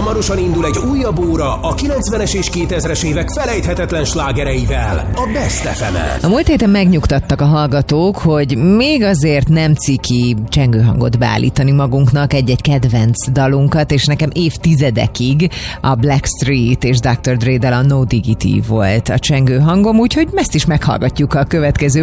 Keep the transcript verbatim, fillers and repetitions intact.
Hamarosan indul egy újabb óra a kilencvenes és kétezres évek felejthetetlen slágereivel, a Best ef emen. A múlt héten megnyugtattak a hallgatók, hogy még azért nem ciki csengőhangot beállítani magunknak egy-egy kedvenc dalunkat, és nekem évtizedekig a Blackstreet és doktor Dre-del a No Diggity volt a csengőhangom, úgyhogy ezt is meghallgatjuk a következő